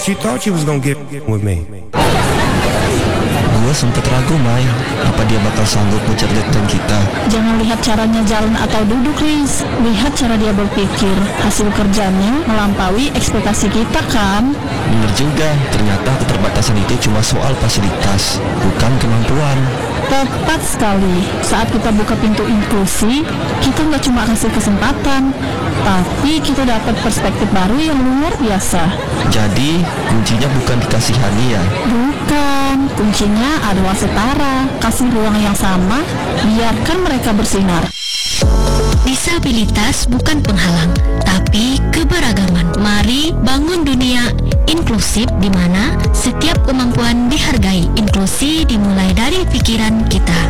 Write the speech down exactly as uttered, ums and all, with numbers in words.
she thought she was gonna get with me. Gue sempet ragu, Mai, apa dia bakal sanggup menceritakan kita. Jangan lihat caranya jalan atau duduk, Riz. Lihat cara dia berpikir. Hasil kerjanya melampaui ekspektasi kita, kan? Bener juga, ternyata keterbatasan itu cuma soal fasilitas, bukan kemampuan. Tepat sekali. Saat kita buka pintu inklusi, kita nggak cuma kasih kesempatan, tapi kita dapat perspektif baru yang luar biasa. Jadi, kuncinya bukan dikasih hadiah. Bukan, kuncinya adalah setara. Kasih ruang yang sama, biarkan mereka bersinar. Disabilitas bukan penghalang, tapi keberagaman. Mari bangun dunia inklusif di mana setiap kemampuan dihargai. Inklusi dimulai dari pikiran kita.